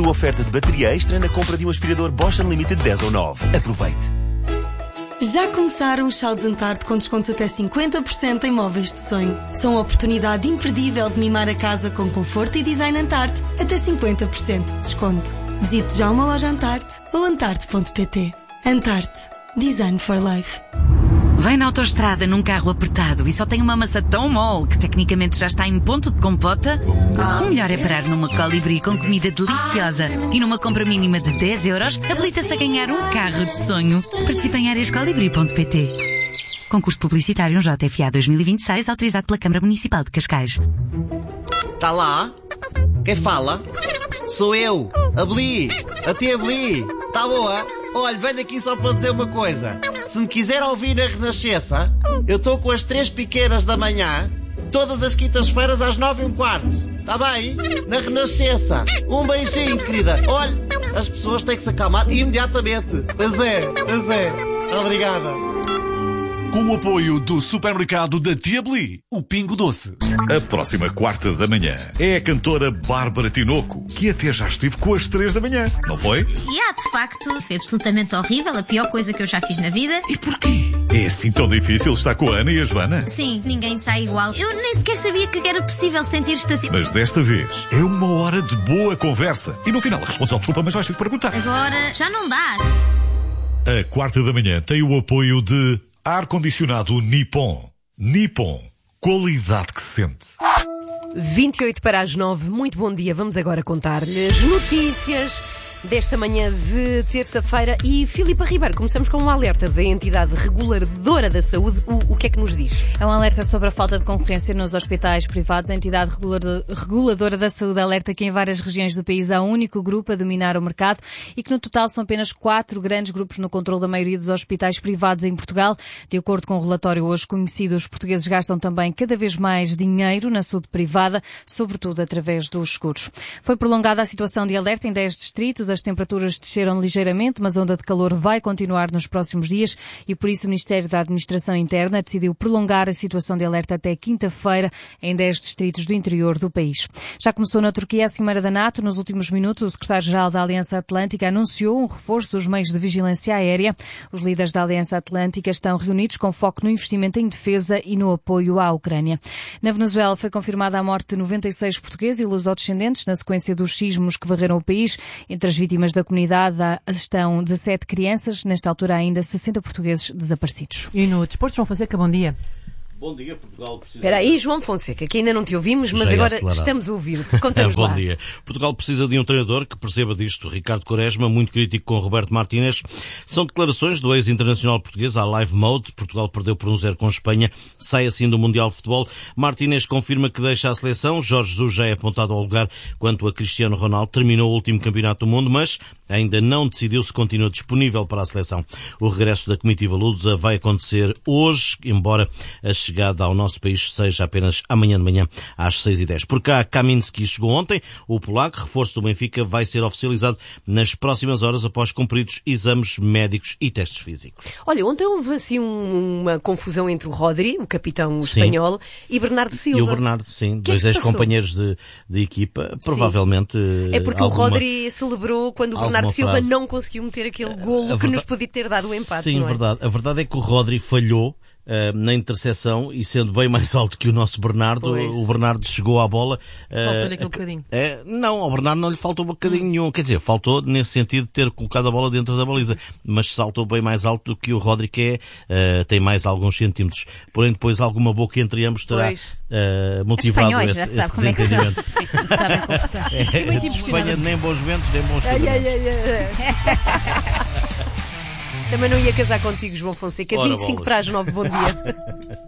oferta de bateria extra na compra de um aspirador Bosch Unlimited 10 ou 9. Aproveite. Já começaram os saldos Antarte com descontos até 50% em móveis de sonho. São a oportunidade imperdível de mimar a casa com conforto e design Antarte. Até 50% de desconto. Visite já uma loja Antarte ou antarte.pt. Antarte. Design for Life. Vem na autoestrada num carro apertado e só tem uma maçã tão mole que tecnicamente já está em ponto de compota? O melhor é parar numa Colibri com comida deliciosa. E numa compra mínima de 10 euros, habilita-se a ganhar um carro de sonho. Participe em arescolibri.pt. Concurso publicitário JFA 2026, autorizado pela Câmara Municipal de Cascais. Tá lá? Quem fala? Sou eu, a Bli, a tia Bli. Tá boa? Olha, venho aqui só para dizer uma coisa. Se me quiser ouvir na Renascença, eu estou com as 3 piqueiras da manhã, todas as quintas-feiras às 9h15. Tá bem? Na Renascença. Um beijinho, querida. Olha, as pessoas têm que se acalmar imediatamente. Pois é. Obrigada. Com o apoio do supermercado da Tia Bli, o Pingo Doce. A próxima quarta da manhã é a cantora Bárbara Tinoco, que até já esteve com as 3 da manhã, não foi? De facto, foi absolutamente horrível, a pior coisa que eu já fiz na vida. E porquê? É assim tão difícil estar com a Ana e a Joana? Sim, ninguém sai igual. Eu nem sequer sabia que era possível sentir-te assim. Mas desta vez é uma hora de boa conversa. E no final respondes ao desculpa, mas vais ter que perguntar. Agora já não dá. A quarta da manhã tem o apoio de ar-condicionado Nippon. Nippon. Qualidade que se sente. 28 para as 9. Muito bom dia. Vamos agora contar-lhe as notícias desta manhã de terça-feira. E Filipa Ribeiro, começamos com um alerta da entidade reguladora da saúde. O que é que nos diz? É um alerta sobre a falta de concorrência nos hospitais privados. A entidade reguladora da saúde alerta que em várias regiões do país há um único grupo a dominar o mercado e que no total são apenas 4 grandes grupos no controle da maioria dos hospitais privados em Portugal. De acordo com o relatório hoje conhecido, os portugueses gastam também cada vez mais dinheiro na saúde privada, sobretudo através dos seguros. Foi prolongada a situação de alerta em 10 distritos. As temperaturas desceram ligeiramente, mas a onda de calor vai continuar nos próximos dias e por isso o Ministério da Administração Interna decidiu prolongar a situação de alerta até quinta-feira em 10 distritos do interior do país. Já começou na Turquia a Cimeira da NATO. Nos últimos minutos, o secretário-geral da Aliança Atlântica anunciou um reforço dos meios de vigilância aérea. Os líderes da Aliança Atlântica estão reunidos com foco no investimento em defesa e no apoio à Ucrânia. Na Venezuela foi confirmada a morte de 96 portugueses e lusodescendentes na sequência dos sismos que varreram o país. Entre as vítimas da comunidade estão 17 crianças, nesta altura ainda 60 portugueses desaparecidos. E no desporto, João Fonseca, bom dia. Bom dia, Portugal precisa... Espera aí, João Fonseca, que ainda não te ouvimos, mas agora estamos a ouvir-te. Conta-nos lá. Bom dia. Portugal precisa de um treinador que perceba disto. Ricardo Quaresma, muito crítico com Roberto Martínez. São declarações do ex-internacional português à Live Mode. Portugal perdeu por 1-0 com Espanha. Sai assim do Mundial de Futebol. Martínez confirma que deixa a seleção. Jorge Jesus já é apontado ao lugar quanto a Cristiano Ronaldo. Terminou o último campeonato do mundo, mas ainda não decidiu se continua disponível para a seleção. O regresso da comitiva lusa vai acontecer hoje, embora a chegada ao nosso país seja apenas amanhã de manhã às 6h10. Por cá, Kaminski chegou ontem. O polaco, reforço do Benfica, vai ser oficializado nas próximas horas após cumpridos exames médicos e testes físicos. Olha, ontem houve assim uma confusão entre o Rodri, o capitão espanhol, e Bernardo Silva. E o Bernardo, sim, dois ex-companheiros de equipa, provavelmente... É porque o Rodri celebrou quando o Bernardo Silva não conseguiu meter aquele golo que nos podia ter dado o empate, sim, não é? verdade. A verdade é que o Rodri falhou na interseção e sendo bem mais alto que o nosso Bernardo, o Bernardo chegou à bola. Faltou-lhe aquele bocadinho. Não, ao Bernardo não lhe faltou um bocadinho nenhum. Quer dizer, faltou nesse sentido de ter colocado a bola dentro da baliza, mas saltou bem mais alto do que o Rodri, que tem mais alguns centímetros. Porém, depois alguma boca entre ambos terá motivado esse desentendimento. Espanha nem bons ventos, nem bons caminhos. Também não ia casar contigo, João Fonseca. 25 para as 9, bom dia.